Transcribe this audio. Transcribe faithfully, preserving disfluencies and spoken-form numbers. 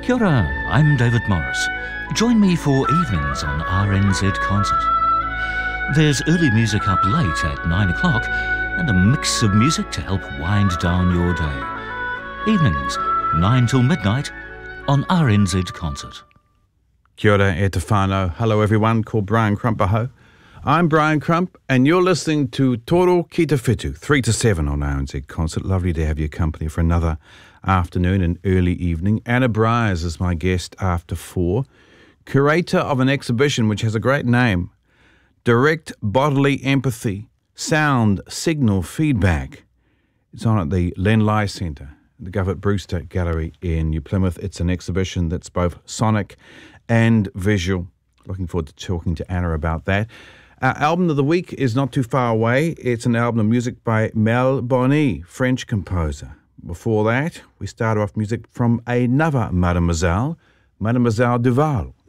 Kia ora, I'm David Morris. Join me for evenings on R N Z Concert. There's early music up late at nine o'clock and a mix of music to help wind down your day. Evenings, nine till midnight on R N Z Concert. Kia ora e te whānau. Hello everyone, called Brian Crump aho. I'm Brian Crump and you're listening to Toro Ki Te Whitu, three to seven on R N Z Concert. Lovely to have your company for another afternoon and early evening. Anna Bryars is my guest after four. Curator of an exhibition which has a great name, Direct Bodily Empathy, Sound Signal Feedback. It's on at the Len Lye Centre, the Govert Brewster Gallery in New Plymouth. It's an exhibition that's both sonic and visual. Looking forward to talking to Anna about that. Our album of the week is not too far away. It's an album of music by Mel Boni, French composer. Before that, we started off music from another Mademoiselle, Mademoiselle Duval.